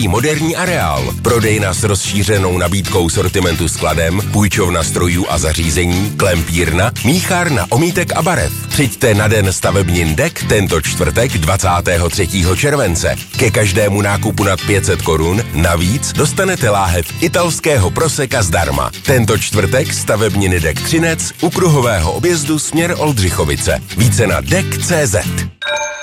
velký moderní areál, prodejna s rozšířenou nabídkou sortimentu skladem, půjčovna strojů a zařízení, klempírna, míchárna omítek a barev. Přijďte na den stavebnin DEK tento čtvrtek 23. července. Ke každému nákupu nad 500 korun navíc dostanete láhev italského proseka zdarma. Tento čtvrtek stavebniny DEK Třinec u kruhového objezdu směr Oldřichovice. Více na dek.cz.